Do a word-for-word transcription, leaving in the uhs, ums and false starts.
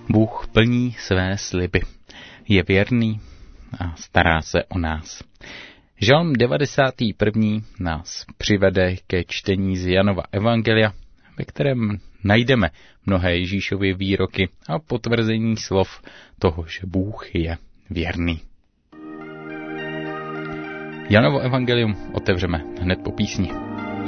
Bůh plní své sliby, je věrný a stará se o nás. Žalm devadesátý první nás přivede ke čtení z Janova evangelia, ve kterém najdeme mnohé Ježíšovy výroky a potvrzení slov toho, že Bůh je věrný. Janovo evangelium otevřeme hned po písni.